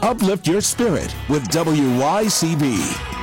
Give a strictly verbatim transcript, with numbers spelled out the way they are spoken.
Uplift your spirit with W Y C B.